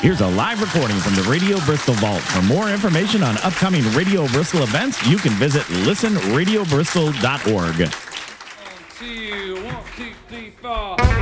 Here's a live recording from the Radio Bristol Vault. For more information on upcoming Radio Bristol events, you can visit listenradiobristol.org. 1, 2, 1, 2, 3, 4.